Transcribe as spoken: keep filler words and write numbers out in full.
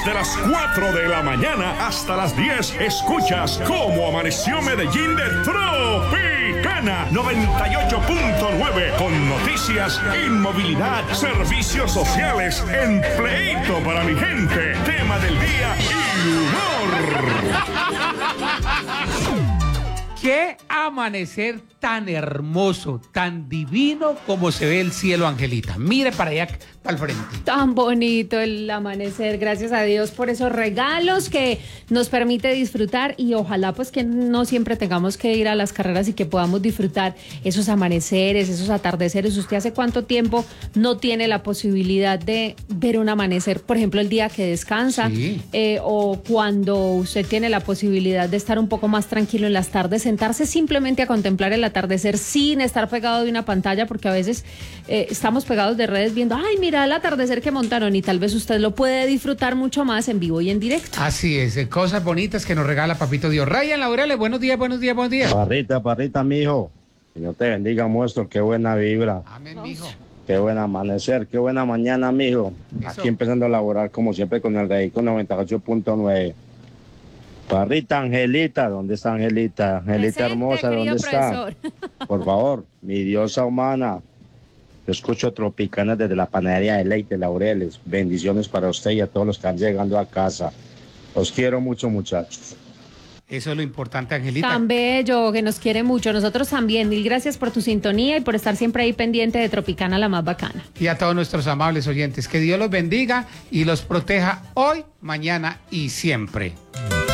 Desde las cuatro de la mañana hasta las diez, escuchas cómo amaneció Medellín de Tropicana noventa y ocho punto nueve, con noticias, inmovilidad, servicios sociales, empleito para mi gente, tema del día y humor. Qué amanecer tan hermoso, tan divino como se ve el cielo, Angelita. Mire para allá al frente. Tan bonito el amanecer, gracias a Dios por esos regalos que nos permite disfrutar, y ojalá pues que no siempre tengamos que ir a las carreras y que podamos disfrutar esos amaneceres, esos atardeceres. ¿Usted hace cuánto tiempo no tiene la posibilidad de ver un amanecer? Por ejemplo, el día que descansa, sí. eh, o cuando usted tiene la posibilidad de estar un poco más tranquilo en las tardes, sentarse simplemente a contemplar el atardecer sin estar pegado de una pantalla, porque a veces eh, estamos pegados de redes viendo, ay, mira el atardecer que montaron, y tal vez usted lo puede disfrutar mucho más en vivo y en directo. Así es, eh, cosas bonitas que nos regala Papito Dios. Ryan Laureles, buenos días, buenos días, buenos días. Parrita, parrita, mijo. Señor te bendiga, muestro, qué buena vibra. Amén, mijo. Qué buen amanecer, qué buena mañana, mijo. Eso. Aquí empezando a laborar como siempre con el Rey, con noventa y ocho punto nueve. Parrita, Angelita, ¿dónde está Angelita? Angelita Presente, hermosa, ¿dónde querido está? profesor. Por favor, mi diosa humana. Yo escucho Tropicana desde la panadería de Leite, Laureles. Bendiciones para usted y a todos los que están llegando a casa. Os quiero mucho, muchachos. Eso es lo importante, Angelita. Tan bello, que nos quiere mucho. Nosotros también. Mil gracias por tu sintonía y por estar siempre ahí pendiente de Tropicana, la más bacana. Y a todos nuestros amables oyentes, que Dios los bendiga y los proteja hoy, mañana y siempre.